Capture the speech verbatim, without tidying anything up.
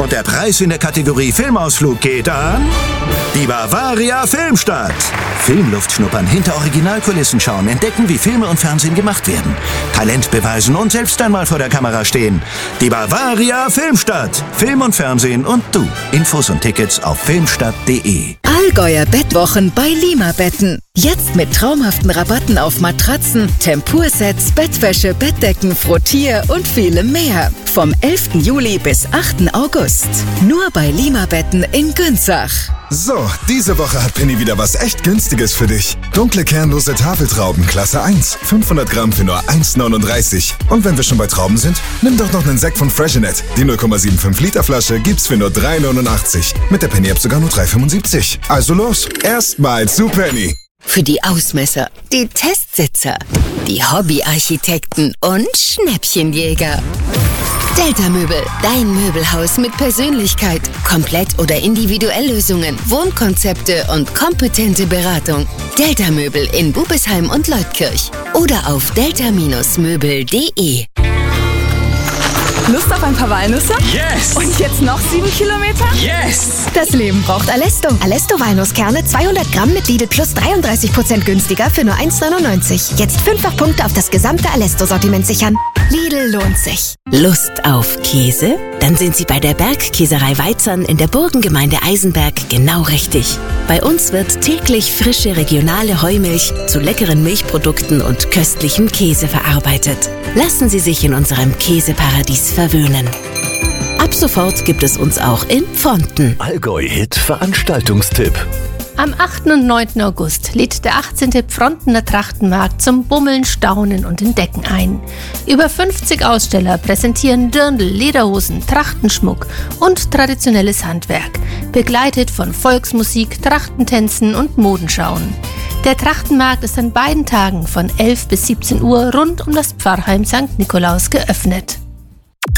Und der Preis in der Kategorie Filmausflug geht an die Bavaria Filmstadt. Filmluft schnuppern, hinter Originalkulissen schauen, entdecken, wie Filme und Fernsehen gemacht werden. Talent beweisen und selbst einmal vor der Kamera stehen. Die Bavaria Filmstadt. Film und Fernsehen und du. Infos und Tickets auf filmstadt punkt de. Allgäuer Bettwochen bei Lima Betten. Jetzt mit traumhaften Rabatten auf Matratzen, Tempursets, Bettwäsche, Bettdecken, Frottier und vielem mehr. Vom elften Juli bis achten August. Nur bei Lima Betten in Günzach. So, diese Woche hat Penny wieder was echt Günstiges für dich. Dunkle kernlose Tafeltrauben Klasse eins. fünfhundert Gramm für nur eins neununddreißig. Und wenn wir schon bei Trauben sind, nimm doch noch einen Sekt von Freshenet. Die null Komma fünfundsiebzig Liter Flasche gibt's für nur drei neunundachtzig. Mit der Penny-App sogar nur drei fünfundsiebzig. Also los, erstmal zu Penny. Für die Ausmesser, die Testsitzer, die Hobbyarchitekten und Schnäppchenjäger. Delta Möbel, dein Möbelhaus mit Persönlichkeit, Komplett- oder Individuelllösungen, Wohnkonzepte und kompetente Beratung. Delta Möbel in Bubesheim und Leutkirch oder auf delta Möbel punkt de. Lust auf ein paar Walnüsse? Yes! Und jetzt noch sieben Kilometer? Yes! Das Leben braucht Alesto. Alesto Walnusskerne zweihundert Gramm mit Lidl Plus dreiunddreißig Prozent günstiger für nur eins neunundneunzig. Jetzt fünffach Punkte auf das gesamte Alesto-Sortiment sichern. Lidl lohnt sich. Lust auf Käse? Dann sind Sie bei der Bergkäserei Weizern in der Burgengemeinde Eisenberg genau richtig. Bei uns wird täglich frische regionale Heumilch zu leckeren Milchprodukten und köstlichem Käse verarbeitet. Lassen Sie sich in unserem Käseparadies verwöhnen. Ab sofort gibt es uns auch in Pfonten. Allgäu-Hit Veranstaltungstipp. Am achten und neunten August lädt der achtzehnte Pfrontener Trachtenmarkt zum Bummeln, Staunen und Entdecken ein. Über fünfzig Aussteller präsentieren Dirndl, Lederhosen, Trachtenschmuck und traditionelles Handwerk, begleitet von Volksmusik, Trachtentänzen und Modenschauen. Der Trachtenmarkt ist an beiden Tagen von elf bis siebzehn Uhr rund um das Pfarrheim Sankt Nikolaus geöffnet.